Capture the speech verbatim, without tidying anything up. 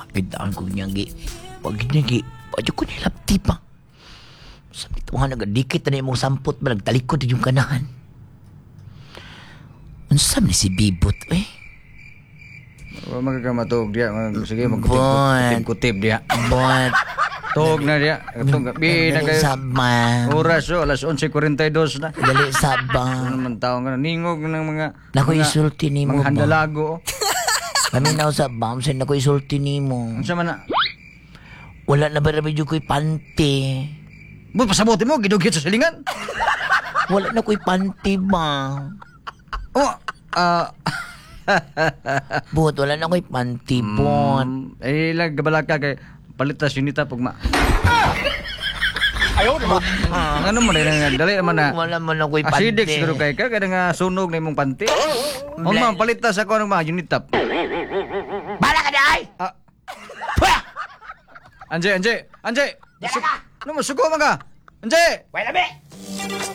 Kitaan ko niya gi. Pag ginagi, pag ko niya lapti pa. Sabi ito nga nagadikit na imong sampot ba nagtalikod na yung kanahan. Unsam ni si Bibot eh. Wa magkamatog dia. Mag- Sige, Bon. magkutip-kutip dia. But, Tog na dia. Tog gabi na dali kayo. sabang. Oras o, alas onse kuwarenta y dos na. Dali Ano sabang. naman tao nga na. Ningog ng mga... Naku mga- isulti ni mo Mga ba? handalago. Kami na sa bam, sa naku isulti ni mo. Ano sa man na? Wala na ba na medyo ko'y panty? Ba't pasabote mo? Gidugit sa silingan? Wala na ko'y panty ba? Oh, ah... But wala na ko'y panty, Bon. Mm, eh, lag gabalaka kay palitas unita pag ma... Ayaw na ba? Ano mo na dali naman na Wala man na ko'y panty. acidic siguro kay ka kada nga sunog na imong panty. O ma palitas ako ng mga unitap. Bala ka na ay! Ah, Pwah! Anje, Anje, Anje. Diyan ka! Ano mo sugo man ka? Anje. Wait a minute!